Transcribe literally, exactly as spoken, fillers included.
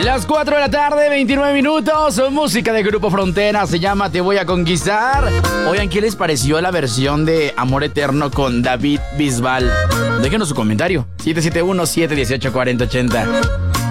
Las cuatro de la tarde, veintinueve minutos. Música de Grupo Frontera, se llama Te Voy a Conquistar. Oigan, ¿qué les pareció la versión de Amor Eterno con David Bisbal? Déjenos su comentario. siete siete uno, siete uno ocho, cuatro cero ocho cero.